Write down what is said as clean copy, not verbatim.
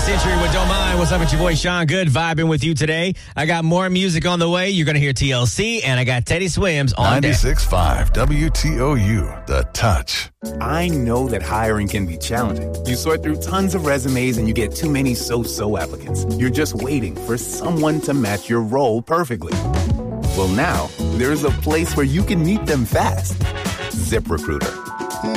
Century with Don't Mind. What's up with your boy Sean Good vibing with you today. I got more music on the way. You're going to hear TLC, and I got Teddy Swims on deck. 96.5 WTOU, The Touch. I know that hiring can be challenging. You sort through tons of resumes and you get too many so-so applicants. You're just waiting for someone to match your role perfectly. Well, now, there's a place where you can meet them fast. ZipRecruiter.